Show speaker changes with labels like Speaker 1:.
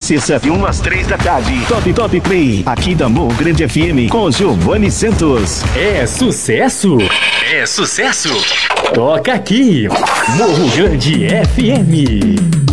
Speaker 1: sexta, e 1 às 3 da tarde. Top Play, aqui da Morro Grande FM, com Giovanni Santos.
Speaker 2: É sucesso? É sucesso? Toca aqui, Morro Grande FM.